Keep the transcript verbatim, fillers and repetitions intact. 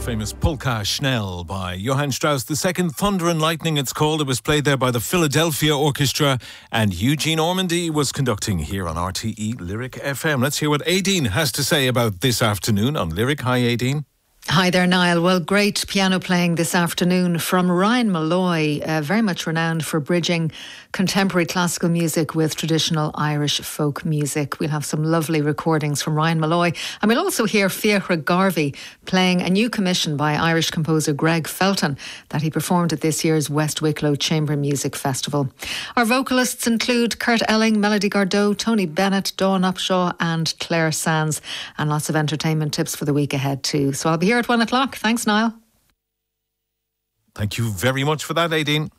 famous Polka Schnell by Johann Strauss the Second. Thunder and Lightning, it's called. It was played there by the Philadelphia Orchestra, and Eugene Ormandy was conducting here on R T E Lyric F M. Let's hear what Aideen has to say about this afternoon on Lyric. Hi, Aideen. Hi there, Niall. Well, great piano playing this afternoon from Ryan Malloy, uh, very much renowned for bridging contemporary classical music with traditional Irish folk music. We'll have some lovely recordings from Ryan Malloy. And we'll also hear Fiachra Garvey playing a new commission by Irish composer Greg Felton that he performed at this year's West Wicklow Chamber Music Festival. Our vocalists include Kurt Elling, Melody Gardot, Tony Bennett, Dawn Upshaw and Claire Sands, and lots of entertainment tips for the week ahead too. So I'll be here at one o'clock. Thanks, Niall. Thank you very much for that, Aideen.